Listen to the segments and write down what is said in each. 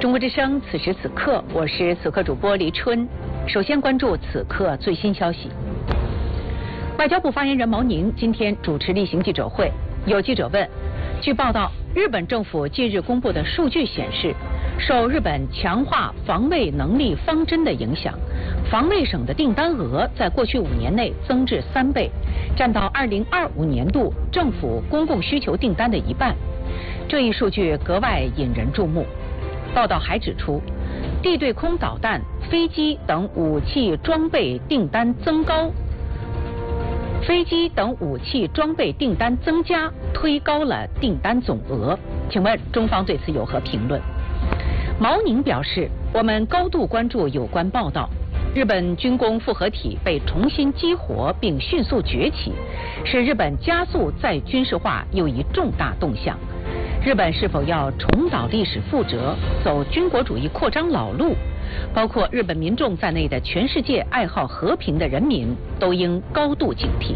中国之声，此时此刻，我是此刻主播黎春。首先关注此刻最新消息。外交部发言人毛宁今天主持例行记者会，有记者问：据报道，日本政府近日公布的数据显示，受日本强化防卫能力方针的影响，防卫省的订单额在过去5年内增至3倍，占到2025年度政府公共需求订单的1半。这一数据格外引人注目。报道还指出，地对空导弹、飞机等武器装备订单增高，飞机等武器装备订单增加，推高了订单总额。请问中方对此有何评论？毛宁表示，我们高度关注有关报道。日本军工复合体被重新激活并迅速崛起，是日本加速再军事化又一重大动向。日本是否要重蹈历史覆辙，走军国主义扩张老路，包括日本民众在内的全世界爱好和平的人民都应高度警惕。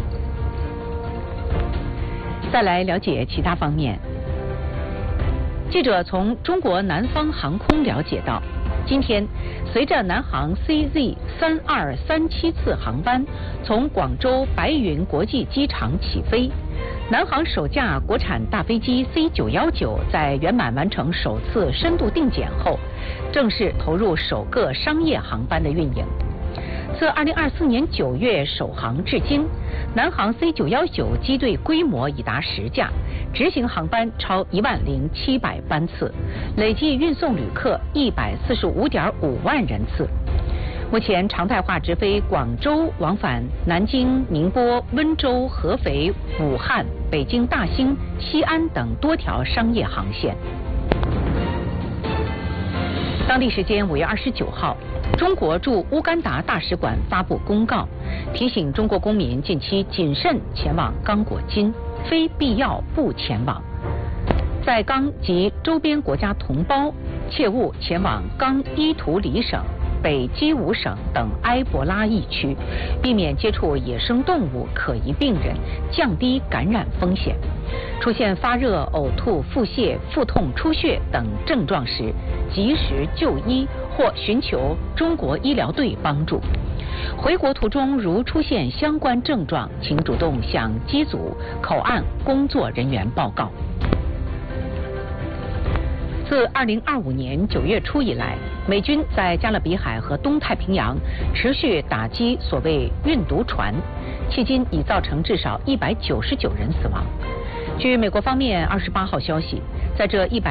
再来了解其他方面。记者从中国南方航空了解到，今天随着南航 CZ3237次航班从广州白云国际机场起飞，南航首架国产大飞机 C919在圆满完成首次深度定检后，正式投入首个商业航班的运营。自2024年9月首航至今，南航 C919机队规模已达10架，执行航班超10700班次，累计运送旅客145.5万人次。目前常态化直飞广州往返南京、宁波、温州、合肥、武汉、北京大兴、西安等多条商业航线。当地时间5月29号，中国驻乌干达大使馆发布公告，提醒中国公民近期谨慎前往刚果金，非必要不前往。在刚及周边国家同胞切勿前往刚伊图里省、北基伍省等埃博拉疫区，避免接触野生动物、可疑病人，降低感染风险。出现发热、呕吐、腹泻、腹痛、出血等症状时，及时就医或寻求中国医疗队帮助。回国途中如出现相关症状，请主动向机组、口岸工作人员报告。自2025年9月初以来，美军在加勒比海和东太平洋持续打击所谓运毒船，迄今已造成至少199人死亡。据美国方面28号消息，在这